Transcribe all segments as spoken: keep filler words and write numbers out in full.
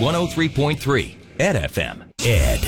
one oh three point three Ed F M. Ed.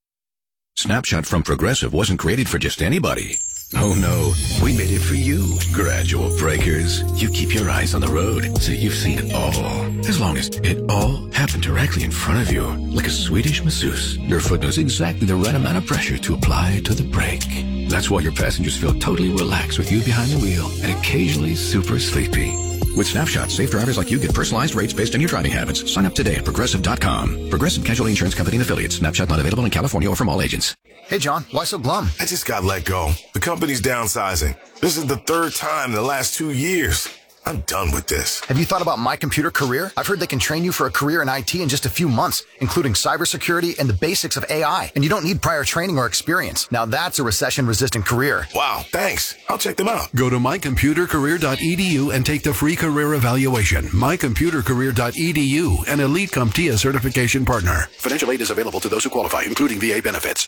Snapshot from Progressive wasn't created for just anybody. Oh no, we made it for you, gradual breakers. You keep your eyes on the road, so you've seen it all. As long as it all happened directly in front of you, like a Swedish masseuse, your foot knows exactly the right amount of pressure to apply to the brake. That's why your passengers feel totally relaxed with you behind the wheel and occasionally super sleepy. With Snapshot, safe drivers like you get personalized rates based on your driving habits. Sign up today at Progressive dot com. Progressive Casualty Insurance Company and Affiliates. Snapshot not available in California or from all agents. Hey, John, why so glum? I just got let go. The company's downsizing. This is the third time in the last two years. I'm done with this. Have you thought about My Computer Career? I've heard they can train you for a career in I T in just a few months, including cybersecurity and the basics of A I. And you don't need prior training or experience. Now that's a recession-resistant career. Wow, thanks. I'll check them out. Go to my computer career dot e d u and take the free career evaluation. my computer career dot e d u, an Elite CompTIA certification partner. Financial aid is available to those who qualify, including V A benefits.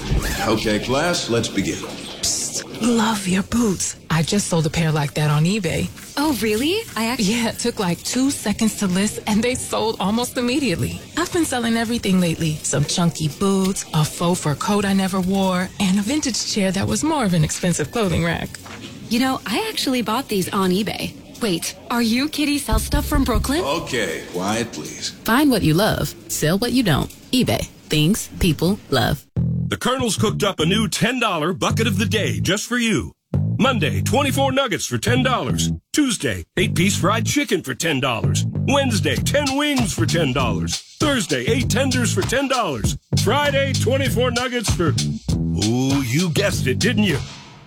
Okay, class, let's begin. Psst, love your boots. I just sold a pair like that on eBay. Oh, really? I actually... Yeah, it took like two seconds to list, and they sold almost immediately. I've been selling everything lately. Some chunky boots, a faux fur coat I never wore, and a vintage chair that was more of an expensive clothing rack. You know, I actually bought these on eBay. Wait, are you Kitty Sell Stuff from Brooklyn? Okay, quiet, please. Find what you love. Sell what you don't. eBay. Things people love. The Colonel's cooked up a new ten dollar bucket of the day just for you. Monday, twenty-four nuggets for ten dollars. Tuesday, eight piece fried chicken for ten dollars. Wednesday, ten wings for ten dollars. Thursday, eight tenders for ten dollars. Friday, twenty-four nuggets for... Ooh, you guessed it, didn't you?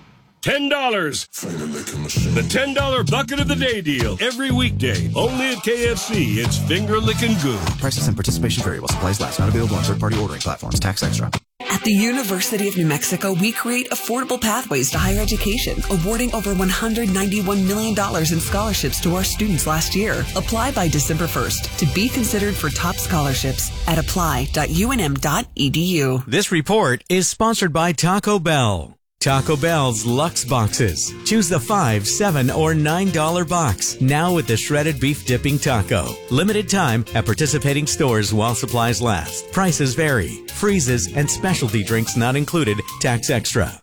ten dollars. The ten dollar bucket of the day deal. Every weekday. Only at K F C. It's finger licking good. Prices and participation vary while supplies last. Not available on third-party ordering platforms. Tax extra. At the University of New Mexico, we create affordable pathways to higher education, awarding over one hundred ninety-one million dollars in scholarships to our students last year. Apply by December first to be considered for top scholarships at apply dot u n m dot e d u. This report is sponsored by Taco Bell. Taco Bell's Luxe Boxes. Choose the five, seven, or nine dollar box. Now with the shredded beef dipping taco. Limited time at participating stores while supplies last. Prices vary. Freezes and specialty drinks not included. Tax extra.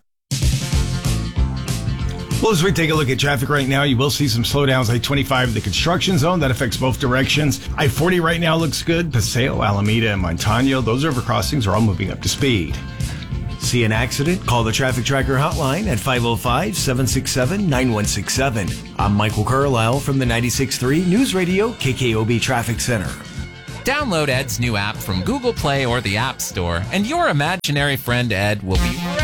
Well, as we take a look at traffic right now, you will see some slowdowns. I twenty-five, the construction zone, that affects both directions. I forty right now looks good. Paseo, Alameda, and Montano, those overcrossings are all moving up to speed. See an accident? Call the Traffic Tracker hotline at five oh five, seven six seven, nine one six seven. I'm Michael Carlisle from the ninety-six point three News Radio K K O B Traffic Center. Download Ed's new app from Google Play or the App Store, and your imaginary friend Ed will be